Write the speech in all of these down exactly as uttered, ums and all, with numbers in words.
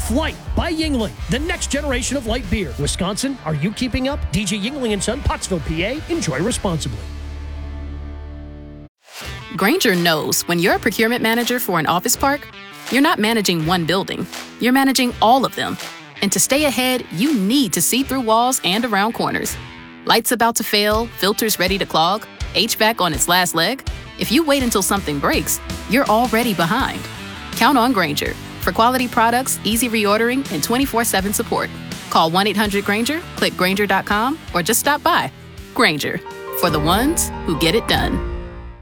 Flight by Yuengling, the next generation of light beer. Wisconsin, are you keeping up? D J Yuengling and Son, Pottsville, P A. Enjoy responsibly. Grainger knows when you're a procurement manager for an office park, you're not managing one building. You're managing all of them. And to stay ahead, you need to see through walls and around corners. Lights about to fail, filters ready to clog, H V A C on its last leg. If you wait until something breaks, you're already behind. Count on Grainger for quality products, easy reordering, and twenty-four seven support. Call one eight hundred Grainger, click Grainger dot com, or just stop by. Grainger, for the ones who get it done.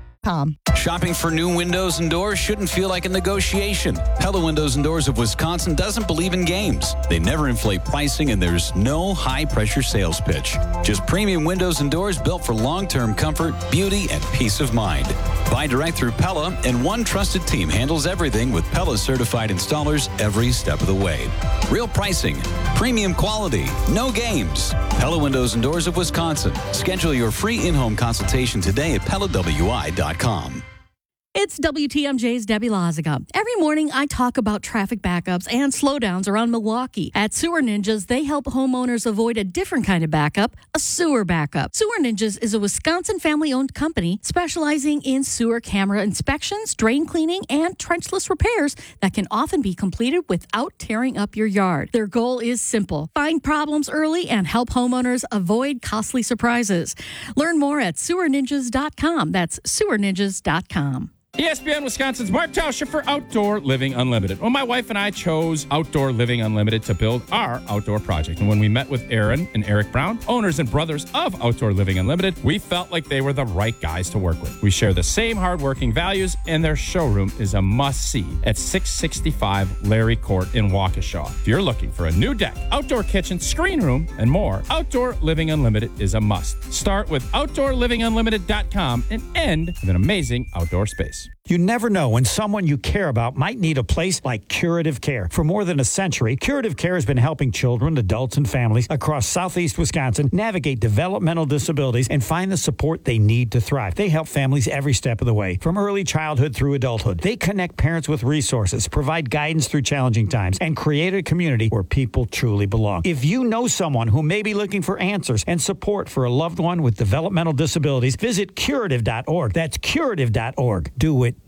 Shopping for new windows and doors shouldn't feel like a negotiation. Pella Windows and Doors of Wisconsin doesn't believe in games. They never inflate pricing, and there's no high-pressure sales pitch. Just premium windows and doors built for long-term comfort, beauty, and peace of mind. Buy direct through Pella, and one trusted team handles everything with Pella-certified installers every step of the way. Real pricing, premium quality, no games. Pella Windows and Doors of Wisconsin. Schedule your free in-home consultation today at Pella W I dot com. It's W T M J's Debbie Loziga. Every morning, I talk about traffic backups and slowdowns around Milwaukee. At Sewer Ninjas, they help homeowners avoid a different kind of backup, a sewer backup. Sewer Ninjas is a Wisconsin family-owned company specializing in sewer camera inspections, drain cleaning, and trenchless repairs that can often be completed without tearing up your yard. Their goal is simple: find problems early and help homeowners avoid costly surprises. Learn more at sewer ninjas dot com. That's sewer ninjas dot com. E S P N Wisconsin's Mark Tauscher for Outdoor Living Unlimited. Well, my wife and I chose Outdoor Living Unlimited to build our outdoor project. And when we met with Aaron and Eric Brown, owners and brothers of Outdoor Living Unlimited, we felt like they were the right guys to work with. We share the same hardworking values, and their showroom is a must-see at six sixty-five Larry Court in Waukesha. If you're looking for a new deck, outdoor kitchen, screen room, and more, Outdoor Living Unlimited is a must. Start with outdoor living unlimited dot com and end with an amazing outdoor space. You never know when someone you care about might need a place like Curative Care. For more than a century, Curative Care has been helping children, adults, and families across southeast Wisconsin navigate developmental disabilities and find the support they need to thrive. They help families every step of the way, from early childhood through adulthood. They connect parents with resources, provide guidance through challenging times, and create a community where people truly belong. If you know someone who may be looking for answers and support for a loved one with developmental disabilities, visit curative dot org. That's curative dot org. Do it.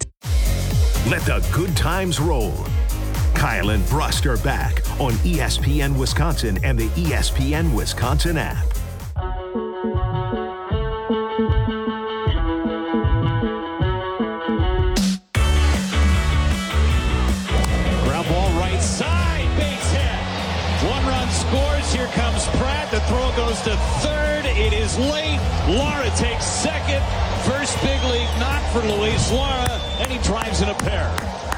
Let the good times roll. Kyle and Brust are back on E S P N Wisconsin and the E S P N Wisconsin app. Ground ball right side, base hit. One run scores. Here comes Pratt. The throw goes to third. It is late. Lara takes second. First big league knock for Luis Lara, and he drives in a pair.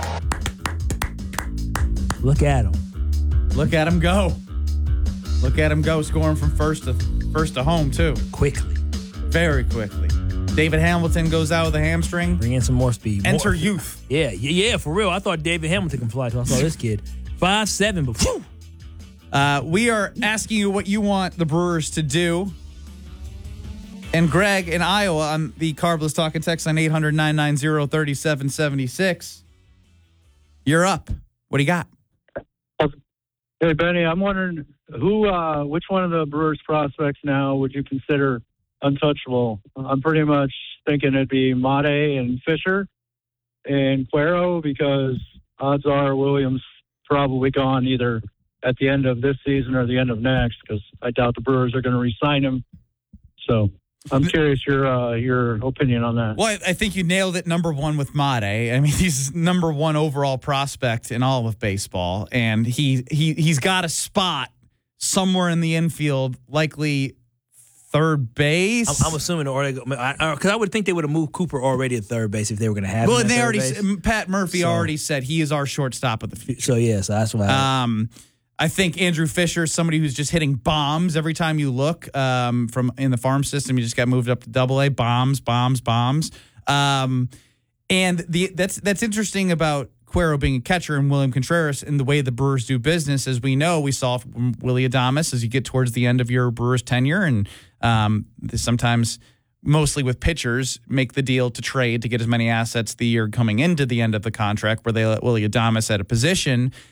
Look at him. Look at him go. Look at him go, scoring from first to first to home, too. Quickly. Very quickly. David Hamilton goes out with a hamstring. Bring in some more speed. Enter more. youth. Yeah, yeah, yeah, for real. I thought David Hamilton can fly until I saw this kid. five seven, but whew. Uh, we are asking you what you want the Brewers to do. And Greg in Iowa on the Carbless Talking text on eight hundred, nine nine zero, three seven seven six. You're up. What do you got? Hey, Benny, I'm wondering who, uh, which one of the Brewers prospects now would you consider untouchable? I'm pretty much thinking it'd be Mate and Fisher and Cuero, because odds are Williams probably gone either at the end of this season or the end of next, because I doubt the Brewers are going to re-sign him. So I'm curious your uh, your opinion on that. Well, I think you nailed it. Number one with Mate. I mean, he's number one overall prospect in all of baseball, and he he he's got a spot somewhere in the infield, likely third base. I'm, I'm assuming already because I, I would think they would have moved Cooper already at third base if they were going to have. Well, him and at they third already base. Pat Murphy so, already said he is our shortstop of the future. So yeah, so that's why. I, um. I think Andrew Fisher is somebody who's just hitting bombs every time you look um, from in the farm system. He just got moved up to Double A. Bombs, bombs, bombs. Um, and the that's that's interesting about Cuero being a catcher and William Contreras and the way the Brewers do business. As we know, we saw from Willy Adames as you get towards the end of your Brewers tenure, and um, sometimes, mostly with pitchers, make the deal to trade to get as many assets the year coming into the end of the contract, where they let Willy Adames at a position.